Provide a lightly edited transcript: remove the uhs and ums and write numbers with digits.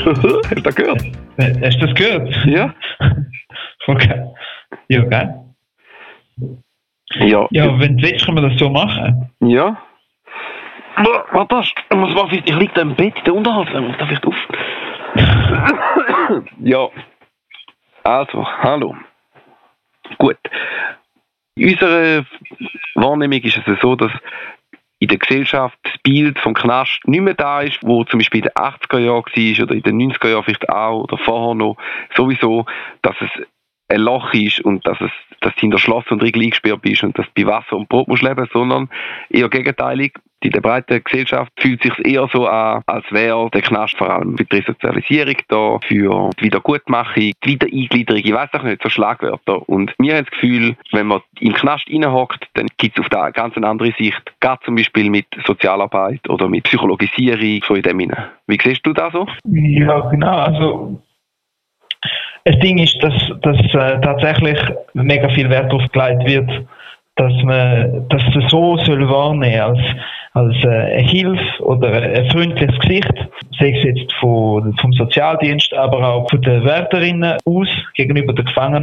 Hast du das gehört? Hast du das gehört? Ja. Okay. Ja, geil. Ja. Ja, wenn du willst, können wir das so machen. Ja. Warte, ich muss mal, ich liege da im Bett, der Unterhalt, ich muss da vielleicht auf. Ja. Also, hallo. Gut. In unserer Wahrnehmung ist es so, dass in der Gesellschaft das Bild vom Knast nicht mehr da ist, wo zum Beispiel in den 80er Jahren war oder in den 90er Jahren vielleicht auch oder vorher noch. Sowieso, dass es ein Loch ist und dass du hinter Schloss und Riegel eingesperrt bist und dass du bei Wasser und Brot musst leben, sondern eher gegenteilig. In der breiten Gesellschaft fühlt es sich eher so an, als wäre der Knast vor allem für die Resozialisierung da, für die Wiedergutmachung, die Wiedereingliederung, ich weiss auch nicht, so Schlagwörter. Und wir haben das Gefühl, wenn man im Knast reinhockt, dann gibt es auf da ganz eine andere Sicht, gerade zum Beispiel mit Sozialarbeit oder mit Psychologisierung, so in dem Sinne. Wie siehst du das so? Ja, genau. Also, das Ding ist, dass tatsächlich mega viel Wert darauf gelegt wird, dass es so soll wahrnehmen als eine Hilfe oder ein freundliches Gesicht, sei es jetzt vom Sozialdienst, aber auch von den Wärterinnen aus gegenüber den Gefangenen